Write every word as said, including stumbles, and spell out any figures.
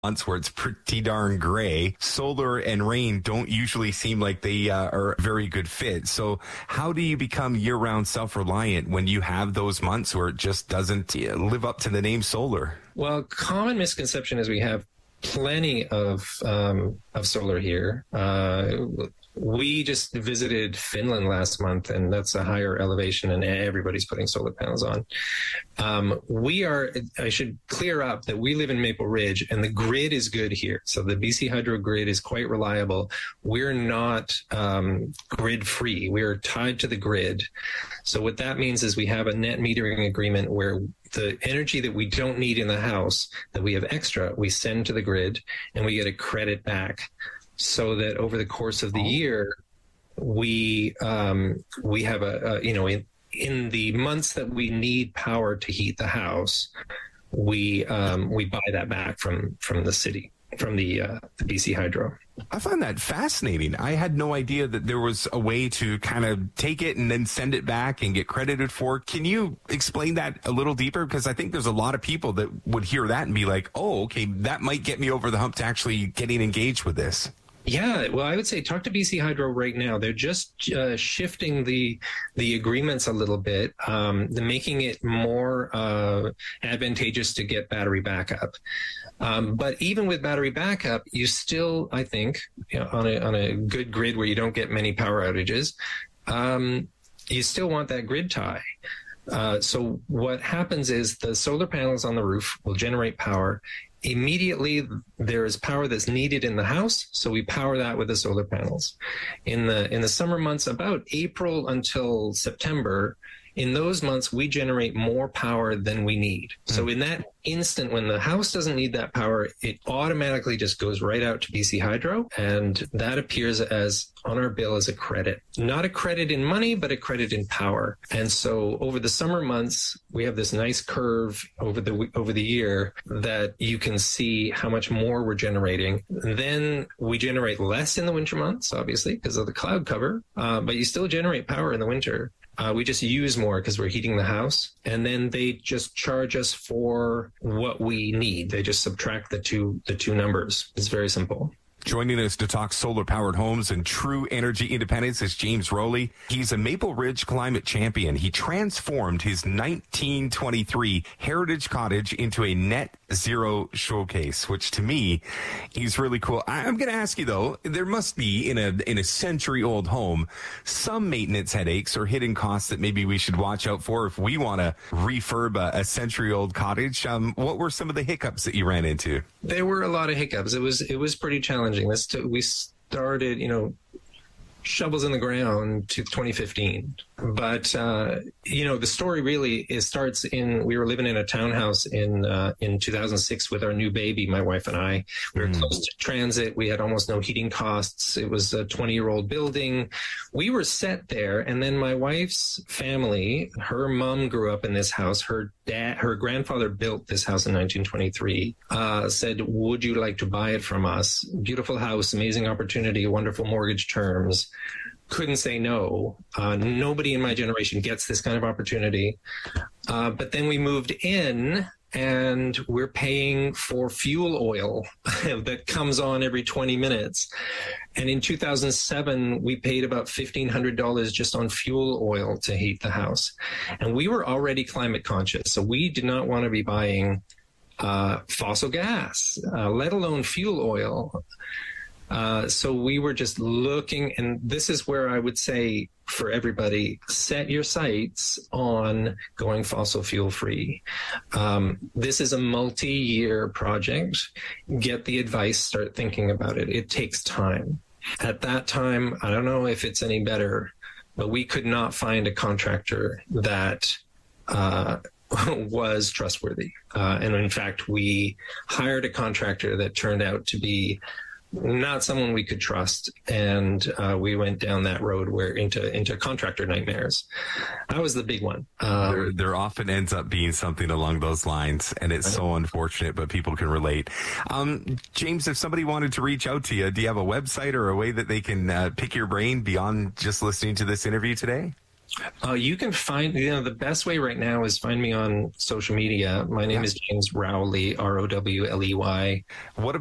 months where it's pretty darn gray. Solar and rain don't usually seem like they uh, are a very good fit. So how do you become year-round self-reliant when you have those months where it just doesn't uh, live up to the name solar? Well, common misconception is we have plenty of um, of solar here. Uh, we just visited Finland last month, and that's a higher elevation, and everybody's putting solar panels on. Um, we are, I should clear up that we live in Maple Ridge, and the grid is good here. So the B C Hydro grid is quite reliable. We're not um, grid free. We're tied to the grid. So what that means is we have a net metering agreement where the energy that we don't need in the house, that we have extra, we send to the grid, and we get a credit back. So that over the course of the year, we um, we have a, a you know in, in the months that we need power to heat the house, we um, we buy that back from from the city, from the, uh, the B C Hydro. I find that fascinating. I had no idea that there was a way to kind of take it and then send it back and get credited for it. Can you explain that a little deeper? Because I think there's a lot of people that would hear that and be like, oh, okay, that might get me over the hump to actually getting engaged with this. Yeah, well, I would say talk to B C Hydro right now. They're just uh, shifting the the agreements a little bit. Um, they're making it more uh, advantageous to get battery backup. Um, but even with battery backup, you still, I think, you know, on a on a good grid where you don't get many power outages, um, you still want that grid tie. Uh, so what happens is the solar panels on the roof will generate power. Immediately, there is power that's needed in the house, so we power that with the solar panels. In the in the summer months, about April until September, in those months, we generate more power than we need. Mm. So in that instant, when the house doesn't need that power, it automatically just goes right out to B C Hydro, and that appears as on our bill as a credit. Not a credit in money, but a credit in power. And so over the summer months, we have this nice curve over the over the year that you can see how much more we're generating. Then we generate less in the winter months, obviously, because of the cloud cover, uh, but you still generate power in the winter. Uh, we just use more because we're heating the house, and then they just charge us for what we need. They just subtract the two the two numbers. It's very simple. Joining us to talk solar-powered homes and true energy independence is James Rowley. He's a Maple Ridge climate champion. He transformed his nineteen twenty-three Heritage Cottage into a net zero showcase, which to me is really cool. I'm going to ask you, though, there must be in a in a century-old home some maintenance headaches or hidden costs that maybe we should watch out for if we want to refurb a, a century-old cottage. Um, what were some of the hiccups that you ran into? There were a lot of hiccups. It was it was pretty challenging. This t- we started, you know, shovels in the ground to twenty fifteen. But, uh, you know, the story really is starts in, we were living in a townhouse in uh, in two thousand six with our new baby, my wife and I. We were mm. close to transit. We had almost no heating costs. It was a twenty-year-old building. We were set there. And then my wife's family, her mom grew up in this house. Her dad, her grandfather built this house in nineteen twenty-three, uh, said, would you like to buy it from us? Beautiful house, amazing opportunity, wonderful mortgage terms. Couldn't say no. Uh, nobody in my generation gets this kind of opportunity. Uh, but then we moved in, and we're paying for fuel oil that comes on every twenty minutes. And in two thousand seven, we paid about fifteen hundred dollars just on fuel oil to heat the house. And we were already climate conscious, so we did not want to be buying uh, fossil gas, uh, let alone fuel oil. Uh, so we were just looking, and this is where I would say for everybody, set your sights on going fossil fuel free. Um, this is a multi-year project. Get the advice, start thinking about it. It takes time. At that time, I don't know if it's any better, but we could not find a contractor that uh, was trustworthy. Uh, and in fact, we hired a contractor that turned out to be not someone we could trust, and uh, we went down that road where into into contractor nightmares. That was the big one. Um, there, there often ends up being something along those lines, and it's so unfortunate, but people can relate. Um, James, if somebody wanted to reach out to you, do you have a website or a way that they can uh, pick your brain beyond just listening to this interview today? Uh, you can find, you know, the best way right now is find me on social media. My name yeah. is James Rowley, R O W L E Y. What